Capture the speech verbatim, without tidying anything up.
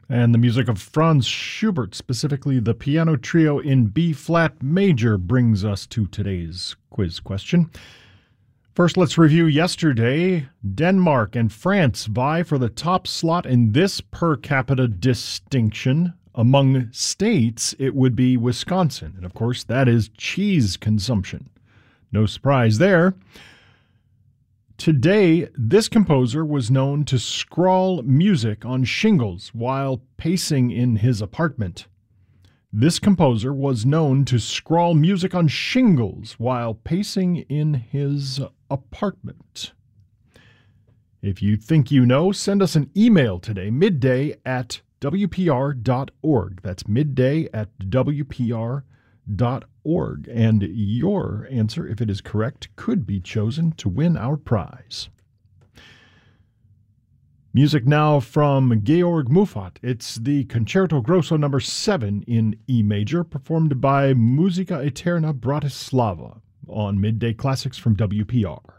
And the music of Franz Schubert, specifically the piano trio in B-flat major, brings us to today's quiz question. First, let's review yesterday. Denmark and France vie for the top slot in this per capita distinction. Among states, it would be Wisconsin. And of course, that is cheese consumption. No surprise there. Today, this composer was known to scrawl music on shingles while pacing in his apartment. This composer was known to scrawl music on shingles while pacing in his apartment. If you think you know, send us an email today, midday at w p r dot org. That's midday at w p r dot org. And your answer, if it is correct, could be chosen to win our prize. Music now from Georg Muffat. It's the Concerto Grosso number seven in E major, performed by Musica Eterna Bratislava on Midday Classics from W P R.